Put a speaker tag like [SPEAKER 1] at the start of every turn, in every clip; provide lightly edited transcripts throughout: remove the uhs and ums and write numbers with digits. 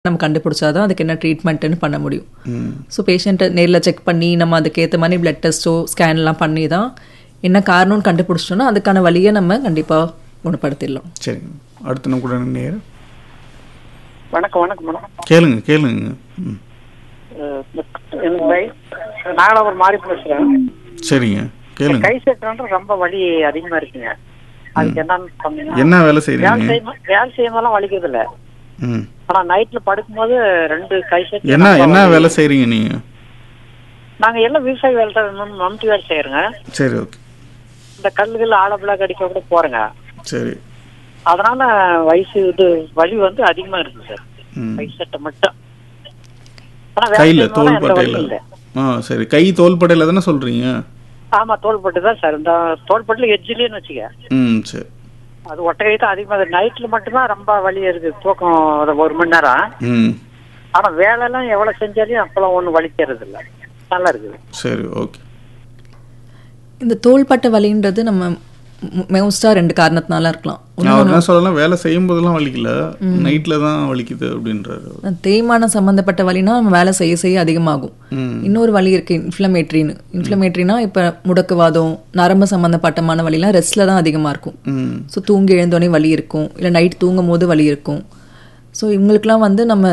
[SPEAKER 1] நம்ம கண்டுபிடிச்சாதான் அதுக்கு என்ன ட்ரீட்மெண்ட்டுன்னு பண்ண முடியும். ஸோ பேஷண்ட்டை நேரில் செக் பண்ணி நம்ம அதுக்கேற்ற மாதிரி பிளட் டெஸ்ட்டோ ஸ்கேன்லாம் பண்ணி தான் என்ன காரணம்னு கண்டுபிடிச்சிட்டோன்னா அதுக்கான வழியை நம்ம கண்டிப்பாக குணப்படுத்திடலாம்.
[SPEAKER 2] சரிங்க. அடுத்து நம்ம கூட நேர்
[SPEAKER 3] வணக்கம் வணக்கம் மேடம்.
[SPEAKER 2] கேளுங்க.
[SPEAKER 3] நாகலாபுரம் மாறி பேசுறேன்.
[SPEAKER 2] சரிங்க, கேளுங்க.
[SPEAKER 3] கை செட்டுறது ரொம்ப வலி அதிகமா இருக்குங்க. அதுக்கு
[SPEAKER 2] என்ன வேலை செய்யறீங்க?
[SPEAKER 3] வேலை செய்யும்போதெல்லாம் வலிக்கிறது இல்ல. ஆனா நைட்ல படுக்கும்போது ரெண்டு கை செட்.
[SPEAKER 2] என்ன வேலை செய்யறீங்க நீங்க?
[SPEAKER 3] நாங்க எல்லாம் விவசாய வேலை தான், மம்டி வேலை செய்யறோங்க.
[SPEAKER 2] சரி, ஓகே.
[SPEAKER 3] இந்த கல்லுகள் ஆழப்பிள்ளா கடிக்க கூட போறேங்க.
[SPEAKER 2] சரி.
[SPEAKER 3] அதனால வலி வந்து அதிகமா இருக்கு சார். கை செட்டை மட்டும்.
[SPEAKER 2] கையில தோள்பட்டையில? சரி, கை தோள்பட்டையில தானே சொல்றீங்க?
[SPEAKER 3] ஆமா, தோள்பட்டு தான் சார். இந்த தோள்பட்டுல எட்ஜிலேன்னு வச்சுக்க.
[SPEAKER 2] சரி.
[SPEAKER 3] அது ஒட்டகை தான் அதிகமா. நைட்ல மட்டும்தான் ரொம்ப வலி இருக்கு, தூக்கம் 1 மணி நேரம். ஆனா வேலை எல்லாம் எவ்வளவு செஞ்சாலும் அப்பெல்லாம் ஒண்ணும் வலிக்கிறது இல்ல, நல்லா இருக்குது.
[SPEAKER 2] சரி, ஓகே.
[SPEAKER 1] இந்த தோள்பட்டை வலின்றது நம்ம மோஸ்டா 2 காரணத்தினால இருக்கலாம்.
[SPEAKER 2] சொல்லலாம், வேலை செய்யும் போதெல்லாம் வலிக்கல, நைட்ல தான் வலிக்குது அப்படின்றாரு.
[SPEAKER 1] தேய்மான சம்பந்தப்பட்ட வலினா நம்ம வேலை செய்ய அதிகமாகும். இன்னொரு வலி இருக்கு, இன்ஃப்ளமேட்ரினா இப்ப முடக்குவாதம், நரம்பு சம்பந்தப்பட்டமான வலிலாம் ரெஸ்ட்ல தான் அதிகமா இருக்கும். ஸோ தூங்கி எழுந்தோடனே வலி இருக்கும், இல்லை நைட் தூங்கும் போது வலி இருக்கும். ஸோ இவங்களுக்குலாம் வந்து நம்ம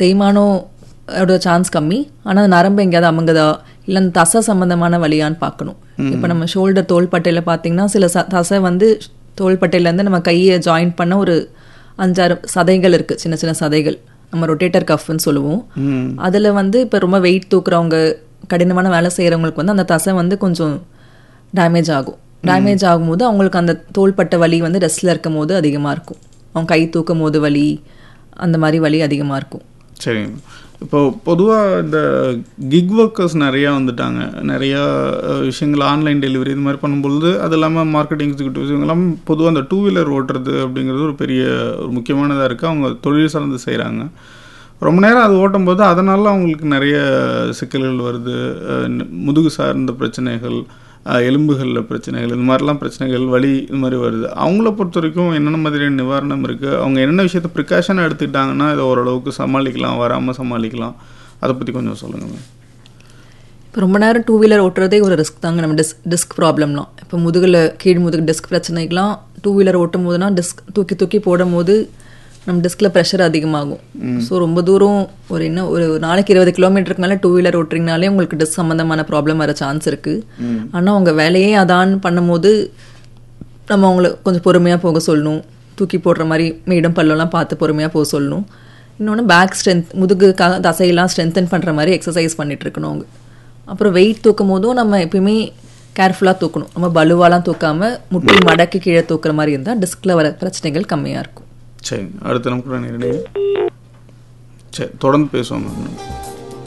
[SPEAKER 1] தேய்மானோட சான்ஸ் கம்மி, ஆனால் அந்த நரம்பு எங்கேயாவது அமுங்குதா இல்லை அந்த தசை சம்பந்தமான வலியான்னு பார்க்கணும். இப்போ நம்ம ஷோல்டர் தோள்பட்டையில் பார்த்தீங்கன்னா சில தசை வந்து தோள்பட்டையிலேருந்து நம்ம கையை ஜாயின் பண்ண ஒரு 5-6 சதைகள் இருக்குது, சின்ன சின்ன சதைகள், நம்ம ரொட்டேட்டர் கஃப்னு சொல்லுவோம். அதில் வந்து இப்போ ரொம்ப வெயிட் தூக்குறவங்க, கடினமான வேலை செய்கிறவங்களுக்கு வந்து அந்த தசை வந்து கொஞ்சம் டேமேஜ் ஆகும்போது அவங்களுக்கு அந்த தோள்பட்டை வலி வந்து ரெஸ்ட்டில் இருக்கும் போது அதிகமாக இருக்கும். அவங்க கை தூக்கும் போது வலி, அந்த மாதிரி வலி அதிகமாக இருக்கும்.
[SPEAKER 2] சரிங்க. இப்போ பொதுவாக இந்த கிக் ஒர்க்கர்ஸ் நிறையா வந்துட்டாங்க. நிறையா விஷயங்கள் ஆன்லைன் டெலிவரி இது மாதிரி பண்ணும்பொழுது, அது இல்லாமல் மார்க்கெட்டிங் எக்ஸிக்யூட்டிவ்ஸ் இவங்கெல்லாம் பொதுவாக அந்த 2 வீலர் ஓட்டுறது அப்படிங்கிறது ஒரு முக்கியமானதாக இருக்குது. அவங்க தொழில் சார்ந்து செய்கிறாங்க. ரொம்ப நேரம் அது ஓட்டும்போது அதனால அவங்களுக்கு நிறைய சிக்கல்கள் வருது. முதுகு சார்ந்த பிரச்சனைகள், எலும்புகளில் பிரச்சனைகள், இது மாதிரிலாம் பிரச்சனைகள், வலி இது மாதிரி வருது. அவங்கள பொறுத்த வரைக்கும் என்னென்ன மாதிரியான நிவாரணம் இருக்குது? அவங்க என்னென்ன விஷயத்தை ப்ரிகாஷனாக எடுத்துக்கிட்டாங்கன்னா இதை ஓரளவுக்கு சமாளிக்கலாம், வராமல் சமாளிக்கலாம்? அதை பற்றி கொஞ்சம் சொல்லுங்கள்.
[SPEAKER 1] இப்போ ரொம்ப நேரம் 2 வீலர் ஓட்டுறதே ஒரு ரிஸ்க் தாங்க. நம்ம டிஸ்க் ப்ராப்ளம்லாம், இப்போ கீழ் முதுகு டிஸ்க் பிரச்சனைக்கெலாம் 2 வீலர் ஓட்டும் போதுனா டிஸ்க் தூக்கி போடும் போது நம்ம டிஸ்கில் ப்ரெஷர் அதிகமாகும். ஸோ ரொம்ப தூரம் ஒரு நாளைக்கு 20 கிலோமீட்டருக்கு மேலே 2 வீலர் ஓட்டுறீங்கனாலே உங்களுக்கு டிஸ்க் சம்மந்தமான ப்ராப்ளம் வர சான்ஸ் இருக்குது. ஆனால் அவங்க வேலையே அதான் பண்ணும்போது நம்ம அவங்கள கொஞ்சம் பொறுமையாக போக சொல்லணும். தூக்கி போடுற மாதிரி மேடம் பல்லெல்லாம் பார்த்து பொறுமையாக போக சொல்லணும். இன்னொன்று பேக் ஸ்ட்ரென்த், முதுகு தசையெல்லாம் ஸ்ட்ரென்தன் பண்ணுற மாதிரி எக்ஸசைஸ் பண்ணிட்டு இருக்கணும் அவங்க. அப்புறம் வெயிட் தூக்கும் போதும் நம்ம எப்பயுமே கேர்ஃபுல்லாக தூக்கணும். நம்ம பலுவாலாம் தூக்காமல் முட்டி மடக்கி கீழே தூக்குற மாதிரி இருந்தால் டிஸ்கில் வர பிரச்சனைகள் கம்மியாக இருக்கும்.
[SPEAKER 2] சரி, அடுத்து நமக்கு சரி தொடர்ந்து பேசுவாங்க.